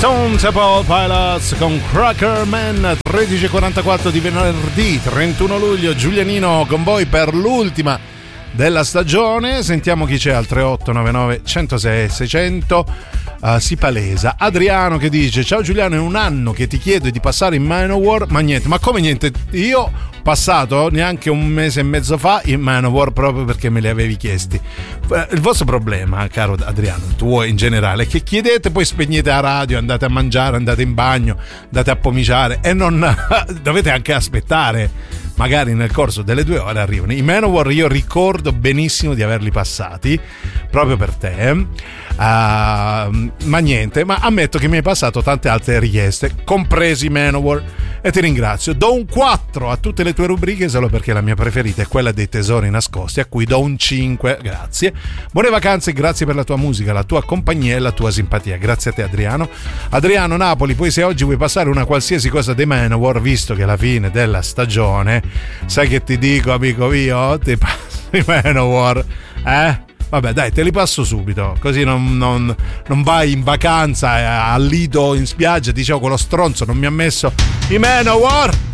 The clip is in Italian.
Stone Temple Pilots con Cracker Man, 13:44 di venerdì 31 luglio. Giulianino con voi per l'ultima della stagione. Sentiamo chi c'è al 3899 106 600. Si palesa Adriano che dice: ciao Giuliano, è un anno che ti chiedo di passare in Manowar, ma niente. Ma come niente? Io ho passato neanche un mese e mezzo fa in Manowar proprio perché me li avevi chiesti. Il vostro problema, caro Adriano, tuo in generale, è che chiedete, poi spegnete la radio, andate a mangiare, andate in bagno, andate a pomiciare e non dovete anche aspettare. Magari nel corso delle 2 ore arrivano i Manowar. Io ricordo benissimo di averli passati proprio per te, ma niente, ma ammetto che mi hai passato tante altre richieste, compresi Manowar, e ti ringrazio. Do un 4 a tutte le tue rubriche solo perché la mia preferita è quella dei tesori nascosti, a cui do un 5, grazie. Buone vacanze e grazie per la tua musica, la tua compagnia e la tua simpatia. Grazie a te Adriano. Adriano Napoli, poi se oggi vuoi passare una qualsiasi cosa dei Manowar, visto che è la fine della stagione, sai che ti dico, amico mio? Ti passo i Manowar, Vabbè, dai, te li passo subito, così non vai in vacanza al lido in spiaggia e dicevo quello stronzo non mi ha messo i Manowar.